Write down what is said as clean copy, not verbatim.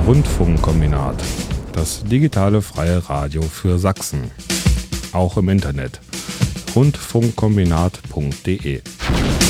Rundfunkkombinat, das digitale freie Radio für Sachsen. Auch im Internet. Rundfunkkombinat.de